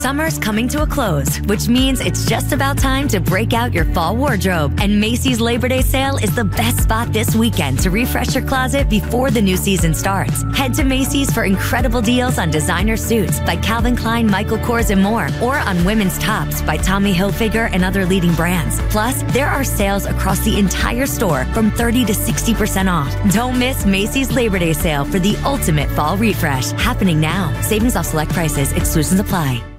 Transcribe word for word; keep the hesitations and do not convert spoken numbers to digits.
Summer's coming to a close, which means it's just about time to break out your fall wardrobe. And Macy's Labor Day sale is the best spot this weekend to refresh your closet before the new season starts. Head to Macy's for incredible deals on designer suits by Calvin Klein, Michael Kors, and more, or on women's tops by Tommy Hilfiger and other leading brands. Plus, there are sales across the entire store from thirty to sixty percent off. Don't miss Macy's Labor Day sale for the ultimate fall refresh. Happening now. Savings off select prices. Exclusions apply.